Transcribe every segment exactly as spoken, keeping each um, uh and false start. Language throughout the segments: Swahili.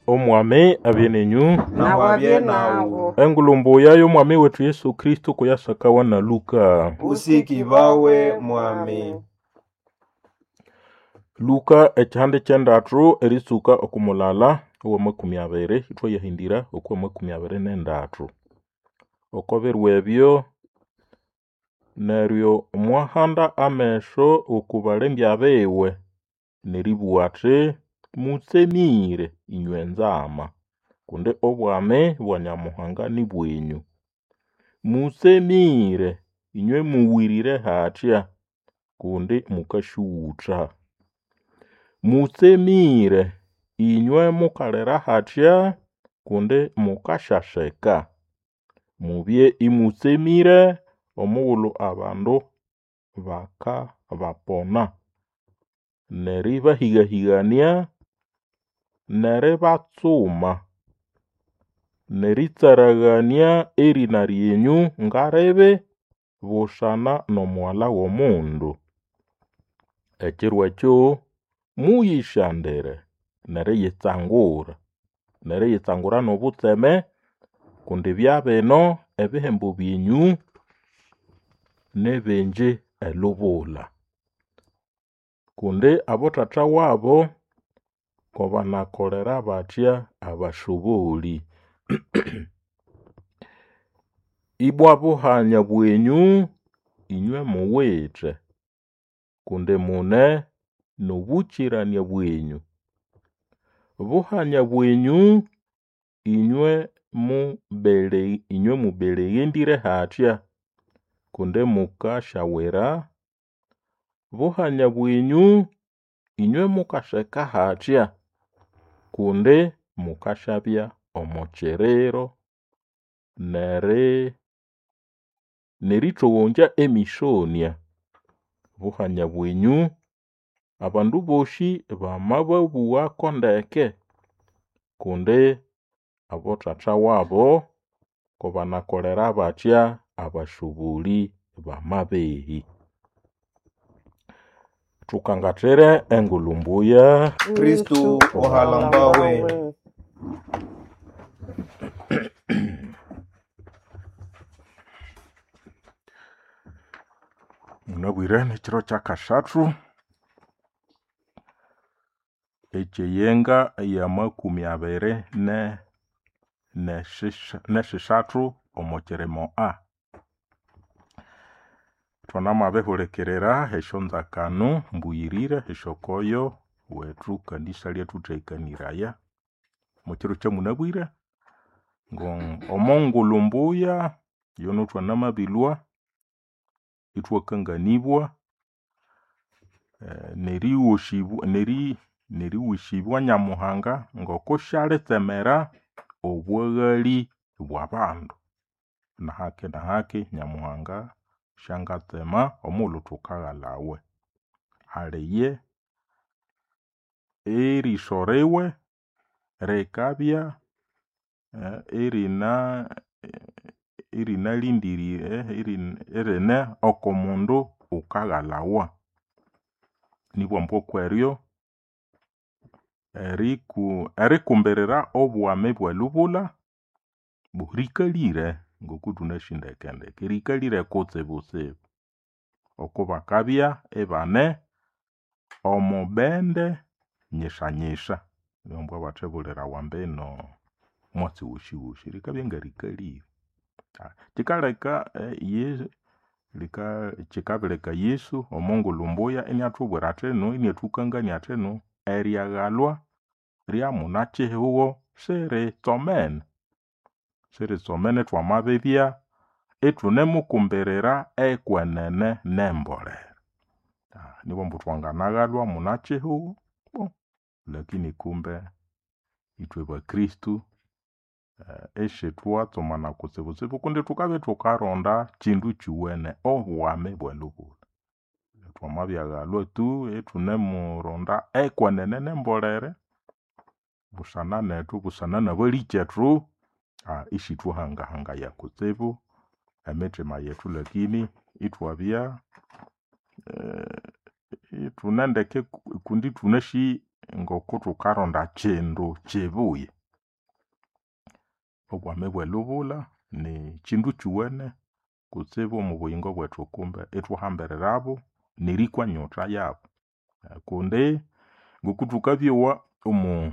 Omwami abienenyu nawabye nawo engulumbuya y'omwami wetu Yesu Kristo kuyasakawa na Luka. usikibawe mwami. Luka ekihande ky'endatu erisuka okumulala owa makumi abiri itwa yahindira okwa makumi abiri n'endatu. Okoberwa ebyo neryo mwahanda amesho okubalembya bewe neribugha athi mutsemire inywe nzama kundi obwami bwa Nyamuhanga ni bwenyu. Mutsemire inywe muwirire hatya kundi mukashuwutha. Mutsemire inywe mukalera hatya kundi mukashasheka. Mubye imutsemire omughulhu abandu baka bapona neribahigahigania neribatsuma neritsaraghania erina ryenyu ngaribi bushana n'omuwala w'omundu. Ekiro ekyo muyishandire neriyitsangura neriyitsangura n'obutseme kundi byabino ebihembo byenyu nebenje elubula. Kundi abothatha wabo kobanakolera batya abashoboli. Ibwa buhanya bwenyu inywe muwithe kundi mune n'obukirania bwenyu. Buhanya bwenyu inywe mubele inywe mubeleghendire hatya kundi mukashawira. Buhanya bwenyu inywe mukasheka hatya kundi mukashabya omuchiriro neri nerithoghongya emishonia. Buhanya bwenyu abandu boshi bamababugha ndeke kundi abothatha wabo kobanakolera batya abashoboli bamabehi. Thukangathire engulumbuya Kristu ohalambawe. Munabwire n'ekiro kyakasathu ekyeyenga ya makumi abiri ne neshisathu omukirimo A. Thwanamabihulikirira esyonzakano mbuyirire esyokoyo wethu kanisa lyathuthekaniraya mukiro kyamunabwire ngo omongulumbuya yono thwanamabilwa ithwakanganibwa eh, neriwoshibwa neri neriwishibwa Nyamuhanga ngoko syalitsemera obwaghali bw'abandu. Nahaki nahaki Nyamuhanga syangatsema omughulhu thukaghalawe. Haliye eriso riwe rikabya eh, irina irina lindirire irine okomundu ukaghalawa. Nibwa mbokweryo eriku erikumbirira obwami bw'elubula burikalire ngokuthunashindekendeke rikalire kutsibutsibu okubakabya ibane omubende nyishanyisha nyombwa bathebulira wambino mwatsi wushiwushi rikabya ngarikalire. Kikaleka ye lika kikabireka Yesu omongulumbuya iniathubwira athinu iniathukangania athinu eryaghalwa ryamunakihugho siritsomene. Siritsomene twamabibya ithunemukumbirira ekwenene nembolere. Nibwo mbu twanganaghalwa munakihugho lakini kumbe ithwe bakristu Uh, eshitwa tsomana kutsibutsibu kundi thukabe thukaronda chindu chiwene obwami bw'elubula. Twamabyaghalwa tu ethunemuronda ekwenene nembolere busana nethu busana nabalikethu ah, ishithwahangahangaya kutsibu emithima yethu lakini ithwabya uh, thunendeke kundi thunashi ngoko thukaronda chindu chibuye obwami bwelubula ni chindu chiwene kutsibu omu buyingo bwethu kumbe ithuhambirirabo nerikwa nyota yabo. Kundi ngokuthukabyogha omu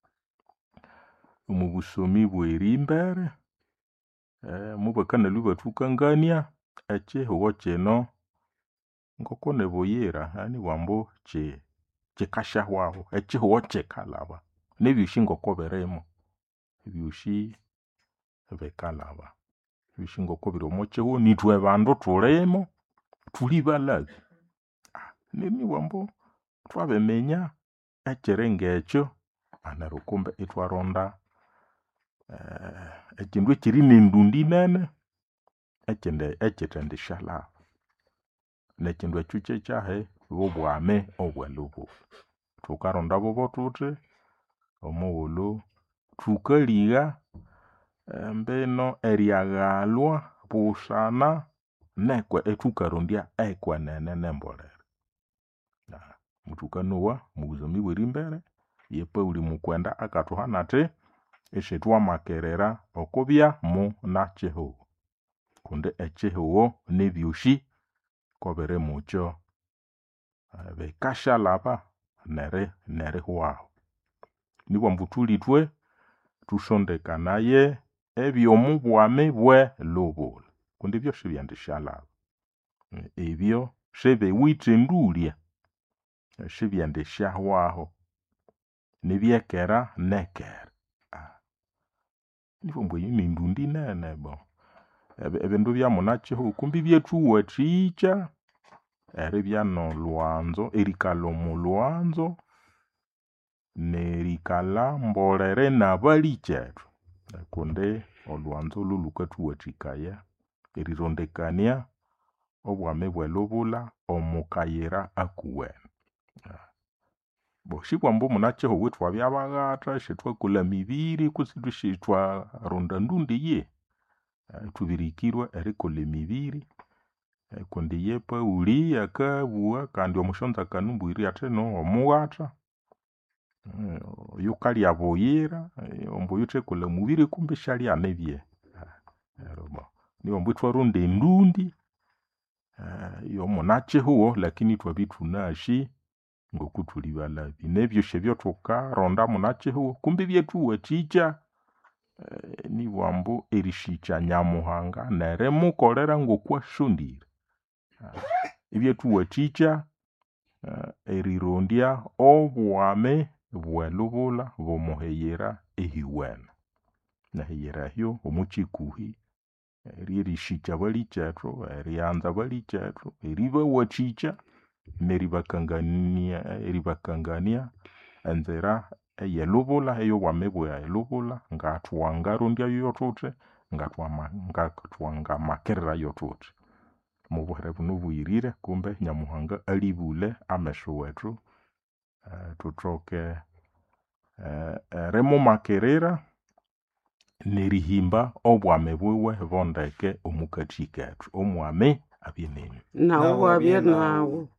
omu busomi bw'erimbere eh, mubakanalwa bathukangania ekihugho kino ngoko nebuyira hani bwambu ki kikashahwaho ekihugho kikalaba nebyoshi ngoko birimo ebyoshi bikalaba ebyoshi ngoko biri omu kihugho nithwe bandu tulimo tuli balabi nini bwambu twabimenya ekiri ngekyo neryo kumbe ithwaronda eh, ekindu ekiri nendundi nene ekindi ekithendishalaba nekindu ekyo kyekyahi bobwami obwelubula. Thukaronda bobo thuthi omughulhu thukaligha mbino eryaghalwa busana nekwe ethukarondya ekwenene nembolere. Muthukanowa mu busomi bw'erimbere ye Pauli Mukwenda akathuhana athi isithwamakerera okubya mu nakihugho kundi ekihugho nebyoshi kobiri mukyo bikashalaba neri nerihwaho. Nibwambu thulithwe thusondekanaye ebyomu bwami bwelubula kundi byosi byendishalaba ebyo sibiwithe ndulya sibyendishahwaho nibyekera nekera. Nibwambu eyo nindundi nene bo ebindu byamunakihugho kumbi byethuwathikya eribya nolwanzo erikalha omu lwanzo nerikalha mbolere nabalikethu kundi olwanzo lulukathuwathikaya erirondekania obwami bwelubula omukayira akuwene. Boshi bwambu munakihugho ithwabya baghatha sithwakolha mibiri kutsi sithwaronda ndundi ye thubirikirwe erikolha emibiri kundi ye Pauli akabugha kandi omushonza kanumbwire athi no omughatha yukalya buyira ombu yuthekolha mubiri kumbi shalya nebye nibwambu ithwaronda endundi yomunakihugho lakini twabithunashi ngokuthuli balabi nebyosi ebyo thukaronda munakihugho kumbi byethuwathikya nibwambu erishikya Nyamuhanga nerimukolera ngokwasondire ebyethuwathikya erirondya obwami bwelubula bwomuhiyira ehiwene nehiyira ehyo omukikuhi eryerishikya balikethu eryanza balikethu eribawathikya neribakangania eribakangania enzira eyelubula eyobwami bwelubula ngathwangarondyayo thuthi ngatwangamakirirayo thuthi mubuhere buno buyirire kumbe Nyamuhanga alibule ameso wethu uh, tuthoke uh, erimumakirira nerihimba obwami bwiwe bondeke omukathi kethu omwami abye nenyu nawe abye nawe.